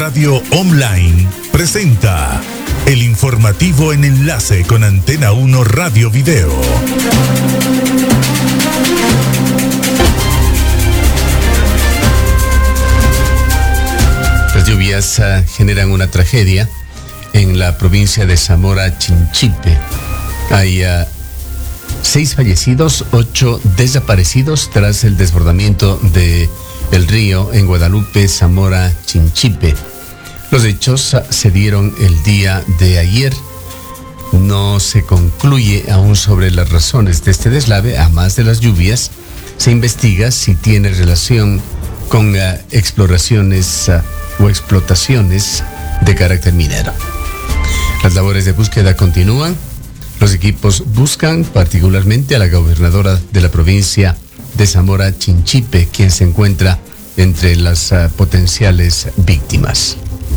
Radio Online presenta el informativo en enlace con Antena 1 Radio Video. Las lluvias generan una tragedia en la provincia de Zamora Chinchipe. Hay 6 fallecidos, 8 desaparecidos tras el desbordamiento de el río en Guadalupe, Zamora Chinchipe. Los hechos se dieron el día de ayer. No se concluye aún sobre las razones de este deslave, a más de las lluvias. Se investiga si tiene relación con exploraciones o explotaciones de carácter minero. Las labores de búsqueda continúan. Los equipos buscan particularmente a la gobernadora de la provincia de Zamora Chinchipe, quien se encuentra entre las potenciales víctimas.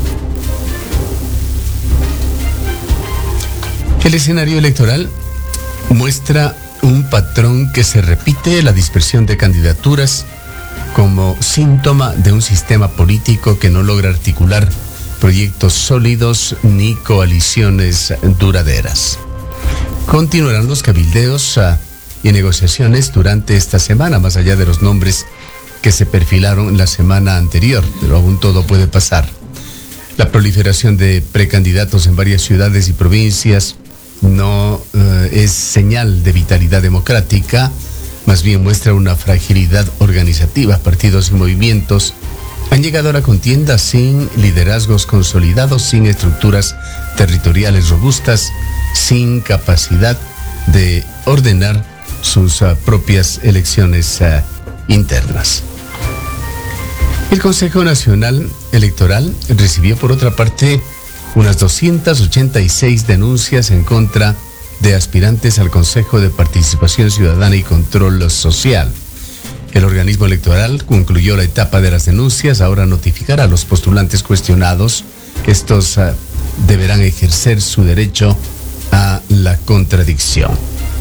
El escenario electoral muestra un patrón que se repite: la dispersión de candidaturas como síntoma de un sistema político que no logra articular proyectos sólidos ni coaliciones duraderas. Continuarán los cabildeos y negociaciones durante esta semana, más allá de los nombres que se perfilaron la semana anterior, pero aún todo puede pasar. La proliferación de precandidatos en varias ciudades y provincias no es señal de vitalidad democrática, más bien muestra una fragilidad organizativa. Partidos y movimientos han llegado a la contienda sin liderazgos consolidados, sin estructuras territoriales robustas, sin capacidad de ordenar sus propias elecciones internas. El Consejo Nacional Electoral recibió, por otra parte, unas 286 denuncias en contra de aspirantes al Consejo de Participación Ciudadana y Control Social. El organismo electoral concluyó la etapa de las denuncias. Ahora notificará a los postulantes cuestionados. Estos deberán ejercer su derecho a la contradicción.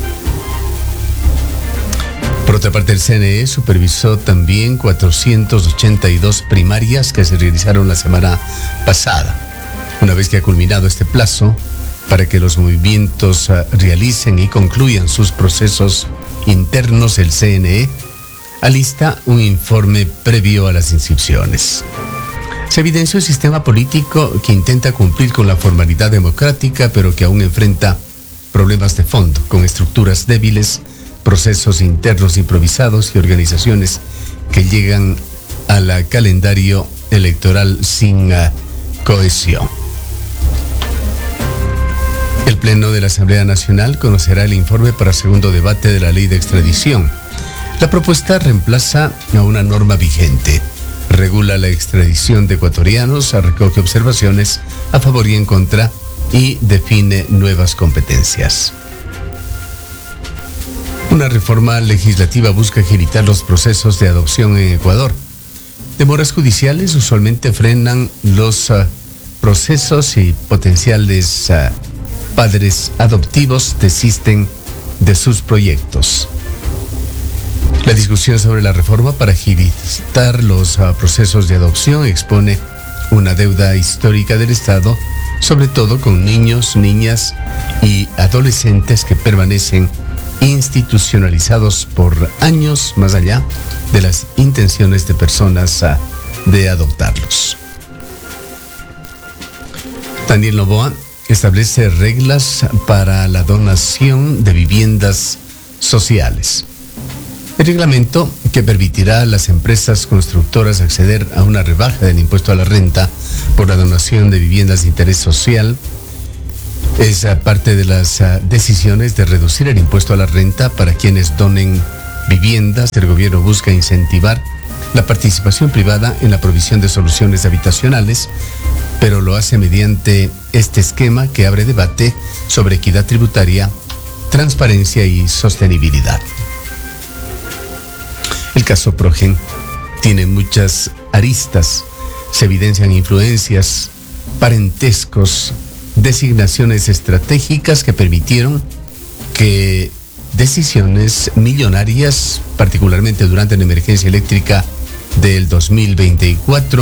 Por otra parte, el CNE supervisó también 482 primarias que se realizaron la semana pasada. Una vez que ha culminado este plazo para que los movimientos realicen y concluyan sus procesos internos, el CNE alista un informe previo a las inscripciones. Se evidenció un sistema político que intenta cumplir con la formalidad democrática, pero que aún enfrenta problemas de fondo, con estructuras débiles, procesos internos improvisados y organizaciones que llegan al calendario electoral sin cohesión. El Pleno de la Asamblea Nacional conocerá el informe para segundo debate de la ley de extradición. La propuesta reemplaza a una norma vigente. Regula la extradición de ecuatorianos, recoge observaciones a favor y en contra y define nuevas competencias. Una reforma legislativa busca agilitar los procesos de adopción en Ecuador. Demoras judiciales usualmente frenan los procesos y potenciales padres adoptivos desisten de sus proyectos. La discusión sobre la reforma para agilizar los procesos de adopción expone una deuda histórica del Estado, sobre todo con niños, niñas y adolescentes que permanecen institucionalizados por años más allá de las intenciones de personas de adoptarlos. Daniel Noboa establece reglas para la donación de viviendas sociales. El reglamento, que permitirá a las empresas constructoras acceder a una rebaja del impuesto a la renta por la donación de viviendas de interés social, es parte de las decisiones de reducir el impuesto a la renta para quienes donen viviendas. El gobierno busca incentivar la participación privada en la provisión de soluciones habitacionales, pero lo hace mediante este esquema que abre debate sobre equidad tributaria, transparencia y sostenibilidad. El caso Progen tiene muchas aristas. Se evidencian influencias, parentescos, designaciones estratégicas que permitieron que decisiones millonarias, particularmente durante la emergencia eléctrica del 2024,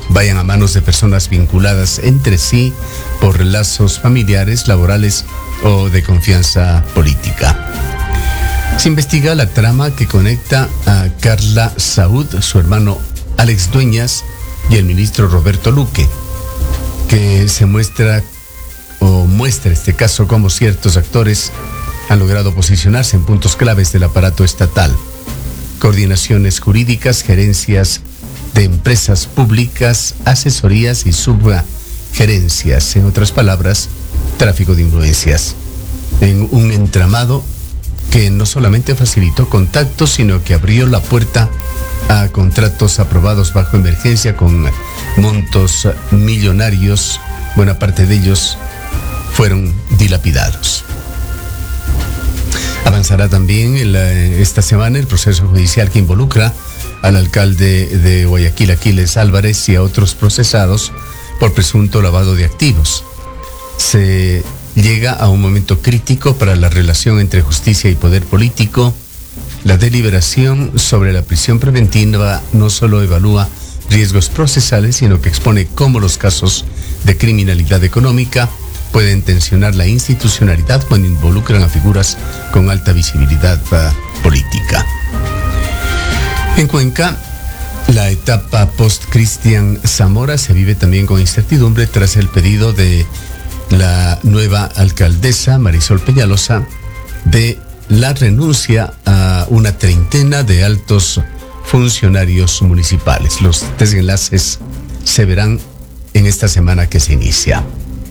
vayan a manos de personas vinculadas entre sí por lazos familiares, laborales o de confianza política. Se investiga la trama que conecta a Carla Saúd, su hermano Alex Dueñas y el ministro Roberto Luque, que muestra este caso como ciertos actores han logrado posicionarse en puntos claves del aparato estatal. Coordinaciones jurídicas, gerencias de empresas públicas, asesorías y subgerencias, en otras palabras, tráfico de influencias, en un entramado que no solamente facilitó contactos, sino que abrió la puerta a contratos aprobados bajo emergencia con montos millonarios. Buena parte de ellos fueron dilapidados. Avanzará también esta semana el proceso judicial que involucra al alcalde de Guayaquil, Aquiles Álvarez, y a otros procesados por presunto lavado de activos. Se llega a un momento crítico para la relación entre justicia y poder político. La deliberación sobre la prisión preventiva no solo evalúa riesgos procesales, sino que expone cómo los casos de criminalidad económica pueden tensionar la institucionalidad cuando involucran a figuras con alta visibilidad política. En Cuenca, la etapa post-Cristian Zamora se vive también con incertidumbre tras el pedido de la nueva alcaldesa Marisol Peñalosa de la renuncia a una treintena de altos funcionarios municipales. Los desenlaces se verán en esta semana que se inicia.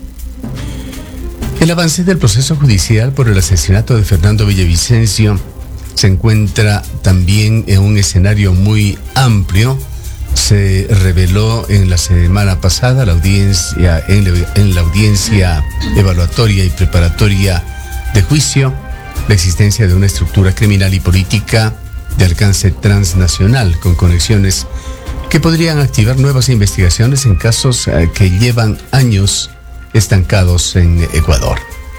El avance del proceso judicial por el asesinato de Fernando Villavicencio se encuentra también en un escenario muy amplio. Se reveló en la semana pasada en la audiencia evaluatoria y preparatoria de juicio la existencia de una estructura criminal y política de alcance transnacional con conexiones que podrían activar nuevas investigaciones en casos que llevan años estancados en Ecuador.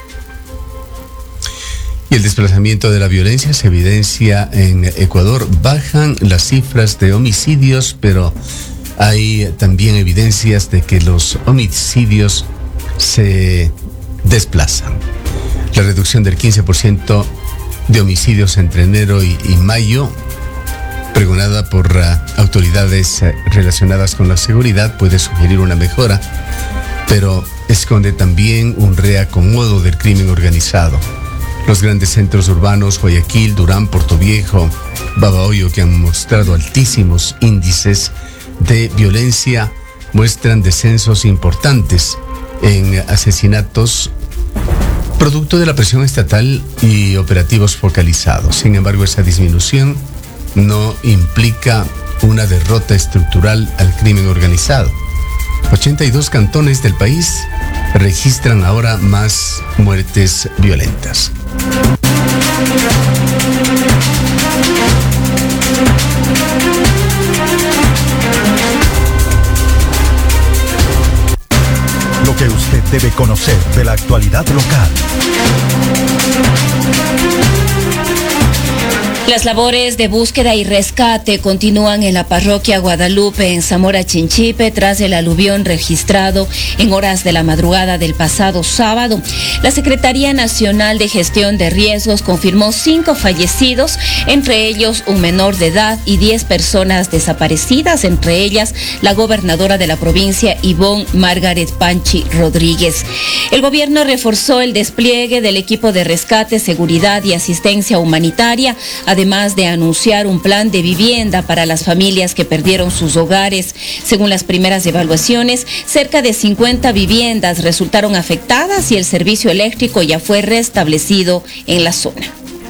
Y el desplazamiento de la violencia se evidencia en Ecuador. Bajan las cifras de homicidios, pero hay también evidencias de que los homicidios se desplazan. La reducción del 15% de homicidios entre enero y mayo, pregonada por autoridades relacionadas con la seguridad, puede sugerir una mejora, pero esconde también un reacomodo del crimen organizado. Los grandes centros urbanos, Guayaquil, Durán, Portoviejo, Babahoyo, que han mostrado altísimos índices de violencia, muestran descensos importantes en asesinatos, producto de la presión estatal y operativos focalizados. Sin embargo, esa disminución no implica una derrota estructural al crimen organizado. 82 cantones del país registran ahora más muertes violentas. Lo que usted debe conocer de la actualidad local. Las labores de búsqueda y rescate continúan en la parroquia Guadalupe en Zamora Chinchipe tras el aluvión registrado en horas de la madrugada del pasado sábado. La Secretaría Nacional de Gestión de Riesgos confirmó 5 fallecidos, entre ellos un menor de edad y 10 personas desaparecidas, entre ellas la gobernadora de la provincia, Ivonne Margaret Panchi Rodríguez. El gobierno reforzó el despliegue del equipo de rescate, seguridad y asistencia humanitaria, además de anunciar un plan de vivienda para las familias que perdieron sus hogares. Según las primeras evaluaciones, cerca de 50 viviendas resultaron afectadas y el servicio eléctrico ya fue restablecido en la zona.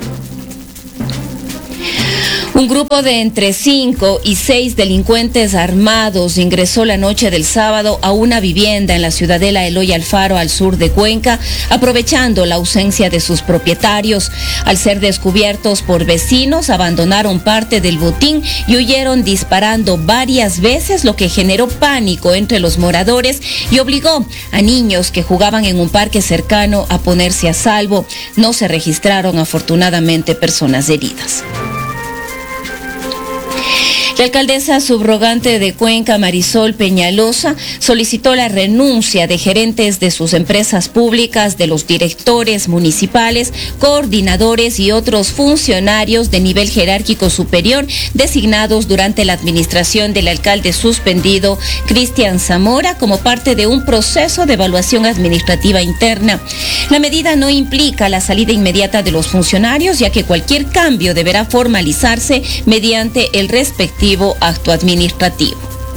Un grupo de entre 5 y 6 delincuentes armados ingresó la noche del sábado a una vivienda en la ciudadela Eloy Alfaro, al sur de Cuenca, aprovechando la ausencia de sus propietarios. Al ser descubiertos por vecinos, abandonaron parte del botín y huyeron disparando varias veces, lo que generó pánico entre los moradores y obligó a niños que jugaban en un parque cercano a ponerse a salvo. No se registraron afortunadamente personas heridas. La alcaldesa subrogante de Cuenca, Marisol Peñalosa, solicitó la renuncia de gerentes de sus empresas públicas, de los directores municipales, coordinadores y otros funcionarios de nivel jerárquico superior designados durante la administración del alcalde suspendido Cristian Zamora como parte de un proceso de evaluación administrativa interna. La medida no implica la salida inmediata de los funcionarios, ya que cualquier cambio deberá formalizarse mediante el respectivo acto administrativo.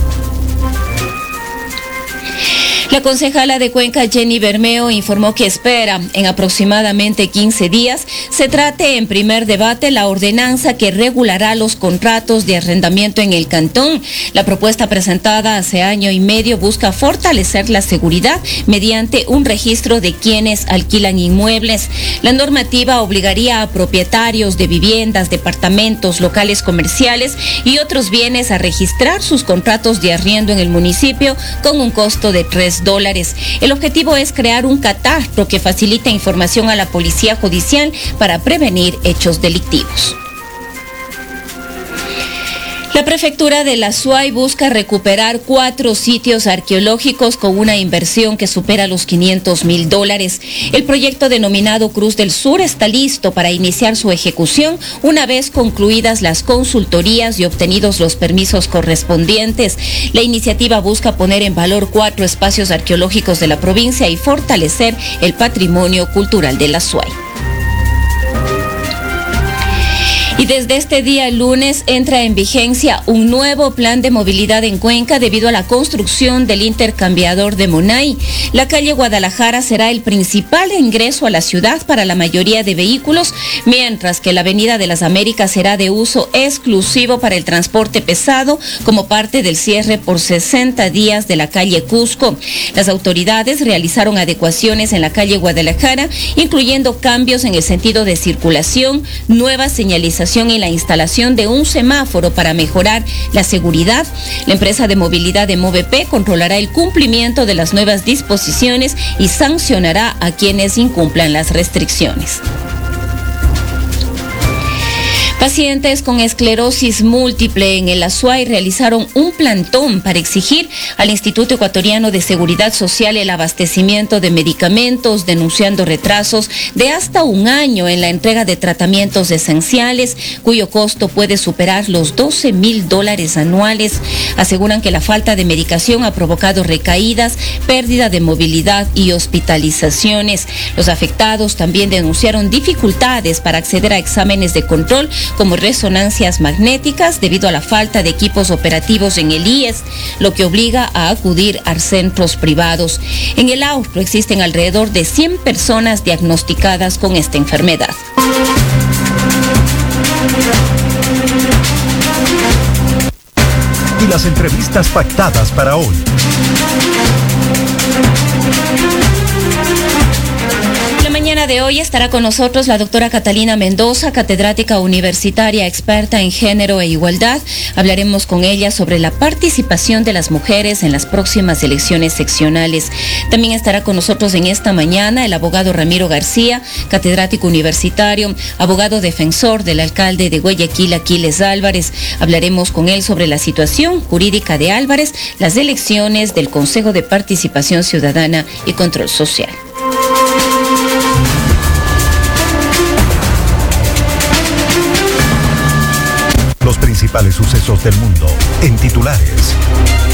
La concejala de Cuenca, Jenny Bermeo, informó que espera en aproximadamente 15 días se trate en primer debate la ordenanza que regulará los contratos de arrendamiento en el cantón. La propuesta presentada hace año y medio busca fortalecer la seguridad mediante un registro de quienes alquilan inmuebles. La normativa obligaría a propietarios de viviendas, departamentos, locales comerciales y otros bienes a registrar sus contratos de arriendo en el municipio con un costo de $3. El objetivo es crear un catastro que facilite información a la policía judicial para prevenir hechos delictivos. La prefectura de La Suay busca recuperar 4 sitios arqueológicos con una inversión que supera los $500,000. El proyecto denominado Cruz del Sur está listo para iniciar su ejecución una vez concluidas las consultorías y obtenidos los permisos correspondientes. La iniciativa busca poner en valor 4 espacios arqueológicos de la provincia y fortalecer el patrimonio cultural de La Suay. Y desde este día lunes entra en vigencia un nuevo plan de movilidad en Cuenca debido a la construcción del intercambiador de Monay. La calle Guadalajara será el principal ingreso a la ciudad para la mayoría de vehículos, mientras que la Avenida de las Américas será de uso exclusivo para el transporte pesado como parte del cierre por 60 días de la calle Cusco. Las autoridades realizaron adecuaciones en la calle Guadalajara, incluyendo cambios en el sentido de circulación, nueva señalización y la instalación de un semáforo para mejorar la seguridad. La empresa de movilidad de MOVP controlará el cumplimiento de las nuevas disposiciones y sancionará a quienes incumplan las restricciones. Pacientes con esclerosis múltiple en el Azuay realizaron un plantón para exigir al Instituto Ecuatoriano de Seguridad Social el abastecimiento de medicamentos, denunciando retrasos de hasta un año en la entrega de tratamientos esenciales, cuyo costo puede superar los $12,000 anuales. Aseguran que la falta de medicación ha provocado recaídas, pérdida de movilidad y hospitalizaciones. Los afectados también denunciaron dificultades para acceder a exámenes de control como resonancias magnéticas debido a la falta de equipos operativos en el IES, lo que obliga a acudir a centros privados. En el Austro existen alrededor de 100 personas diagnosticadas con esta enfermedad. Y las entrevistas pactadas para hoy. La mañana de hoy estará con nosotros la doctora Catalina Mendoza, catedrática universitaria experta en género e igualdad. Hablaremos con ella sobre la participación de las mujeres en las próximas elecciones seccionales. También estará con nosotros en esta mañana el abogado Ramiro García, catedrático universitario, abogado defensor del alcalde de Guayaquil, Aquiles Álvarez. Hablaremos con él sobre la situación jurídica de Álvarez, las elecciones del Consejo de Participación Ciudadana y Control Social. Los principales sucesos del mundo en titulares.